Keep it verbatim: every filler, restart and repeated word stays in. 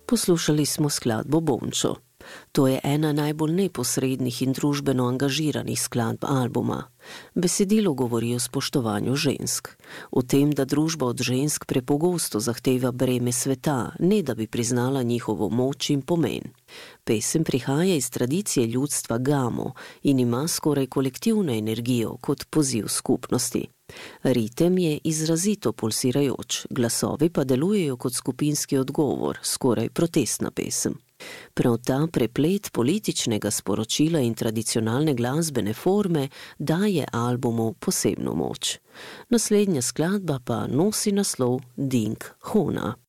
Poslušali smo skladbo Bončo. To je ena najbolj neposrednih in družbeno angažiranih skladb albuma. Besedilo govori o spoštovanju žensk. O tem, da družba od žensk prepogosto zahteva breme sveta, ne da bi priznala njihovo moč in pomen. Pesem prihaja iz tradicije ljudstva Gamo in ima skoraj kolektivno energijo kot poziv skupnosti. Ritem je izrazito pulsirajoč, glasovi pa delujejo kot skupinski odgovor, skoraj protestna pesem. Prav ta preplet političnega sporočila in tradicionalne glasbene forme daje albumu posebno moč. Naslednja skladba pa nosi naslov Ding Hona.